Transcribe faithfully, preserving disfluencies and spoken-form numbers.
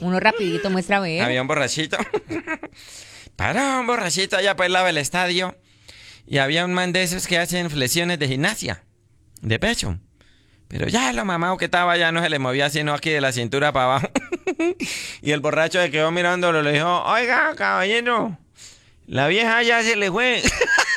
Uno rapidito, muestra a ver. Había un borrachito. Paró un borrachito allá por el lado del estadio. Y había un man de esos que hacen flexiones de gimnasia. De pecho. Pero ya lo mamado que estaba ya no se le movía sino aquí de la cintura para abajo. Y el borracho se quedó mirándolo y le dijo, oiga, caballero, la vieja ya se le fue.